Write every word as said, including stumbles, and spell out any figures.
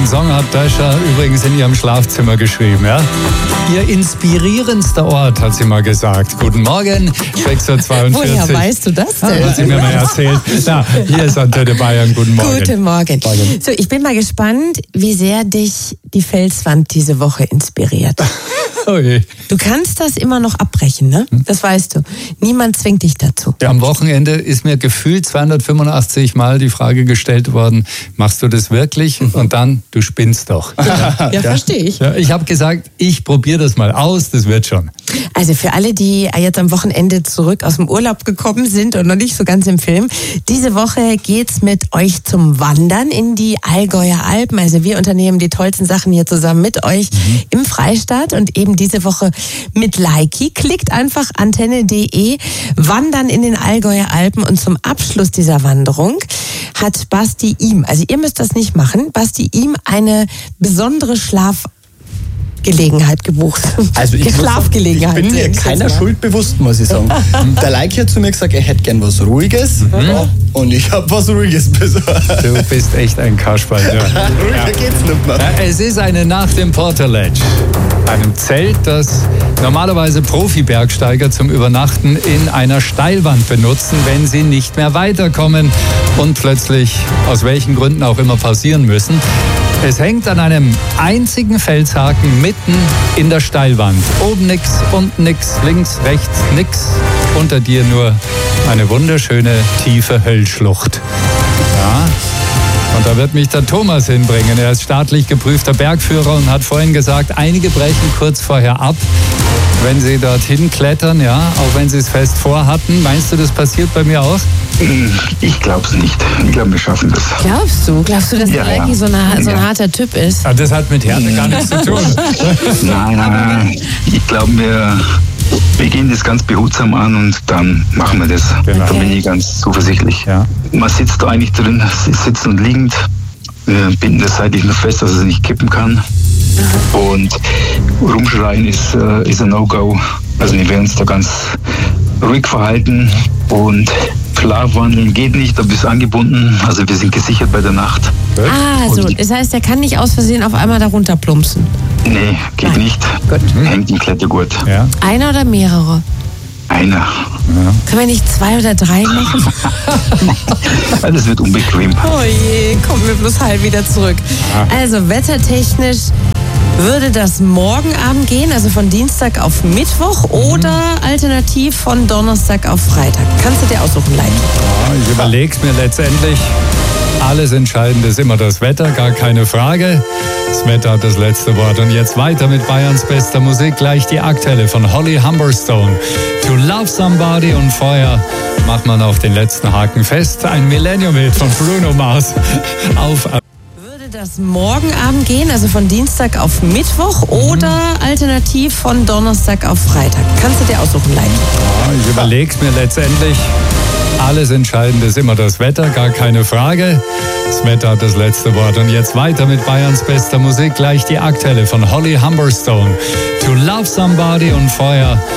Song hat Dasha übrigens in ihrem Schlafzimmer geschrieben. Ja? Ihr inspirierendster Ort, hat sie mal gesagt. Guten Morgen, sechs Uhr zweiundvierzig. Woher weißt du das denn? Hat sie mir mal erzählt. Na, hier ist Antenne Bayern. Guten Morgen. Guten Morgen. So, ich bin mal gespannt, wie sehr dich die Felswand diese Woche inspiriert. Oh je. Du kannst das immer noch abbrechen, ne? Das weißt du. Niemand zwingt dich dazu. Ja, am Wochenende ist mir gefühlt zweihundertfünfundachtzig Mal die Frage gestellt worden, machst du das wirklich? Und dann, du spinnst doch. Ja, ja, verstehe ich. Ja, ich habe gesagt, ich probiere das mal aus, das wird schon. Also für alle, die jetzt am Wochenende zurück aus dem Urlaub gekommen sind und noch nicht so ganz im Film, diese Woche geht's mit euch zum Wandern in die Allgäuer Alpen. Also wir unternehmen die tollsten Sachen hier zusammen mit euch mhm. im Freistaat und eben diese Woche mit Leiki. Klickt einfach antenne punkt de, wandern in den Allgäuer Alpen und zum Abschluss dieser Wanderung hat Basti ihm, also ihr müsst das nicht machen, Basti ihm eine besondere Schlaf Gelegenheit gebucht. Also ich, Schlafgelegenheit. Ich bin mir keiner Schuld bewusst, muss ich sagen. Der Leiki hat zu mir gesagt, er hätte gern was Ruhiges mhm. und ich habe was Ruhiges besorgt. Du bist echt ein Kasperl. Ja. Ruhiger ja. geht's nicht mehr. Ja, es ist eine Nacht im Porterledge, einem Zelt, das normalerweise Profi-Bergsteiger zum Übernachten in einer Steilwand benutzen, wenn sie nicht mehr weiterkommen und plötzlich aus welchen Gründen auch immer pausieren müssen. Es hängt an einem einzigen Felshaken mitten in der Steilwand. Oben nix, unten nix, links, rechts nix. Unter dir nur eine wunderschöne, tiefe Höllschlucht. Ja. Und da wird mich der Thomas hinbringen. Er ist staatlich geprüfter Bergführer und hat vorhin gesagt, einige brechen kurz vorher ab, wenn sie dorthin klettern, ja, auch wenn sie es fest vorhatten. Meinst du, das passiert bei mir auch? Ich glaube es nicht. Ich glaube, wir schaffen das. Glaubst du? Glaubst du, dass ja, der Leiki so, eine, so ein ja. harter Typ ist? Aber das hat mit Härte gar nichts zu tun. Nein, nein, nein. Ich glaube, wir, wir gehen das ganz behutsam an und dann machen wir das. Genau. Da bin ich ganz zuversichtlich. Ja. Man sitzt da eigentlich drin, sitzend und liegend. Wir binden das seitlich nur fest, dass es nicht kippen kann. Und rumschreien ist, äh, ist ein No-Go. Also wir werden uns da ganz ruhig verhalten und klar wandeln geht nicht, da bist du angebunden. Also wir sind gesichert bei der Nacht. Ah, so. Das heißt, er kann nicht aus Versehen auf einmal darunter plumpsen? Nee, geht Nein. nicht. Gut. Hängt im Klettergurt. Ja. Einer oder mehrere? Einer. Ja. Können wir nicht zwei oder drei machen? Das wird unbequem. Oh je, kommen wir bloß heil wieder zurück. Ah. Also wettertechnisch würde das morgen Abend gehen, also von Dienstag auf Mittwoch oder alternativ von Donnerstag auf Freitag. Kannst du dir aussuchen, Leiki? Ja, ich überleg's mir letztendlich. Alles Entscheidende ist immer das Wetter, gar keine Frage. Das Wetter hat das letzte Wort. Und jetzt weiter mit Bayerns bester Musik. Gleich die aktuelle von Holly Humberstone. To Love Somebody und vorher macht man auf den letzten Haken fest. Ein Millennium-Hit von Bruno Mars auf... Das morgen Abend gehen, also von Dienstag auf Mittwoch oder alternativ von Donnerstag auf Freitag. Kannst du dir aussuchen, Leiki? Ja, ich überleg's mir letztendlich. Alles Entscheidende ist immer das Wetter, gar keine Frage. Das Wetter hat das letzte Wort. Und jetzt weiter mit Bayerns bester Musik. Gleich die aktuelle von Holly Humberstone. To Love Somebody und vorher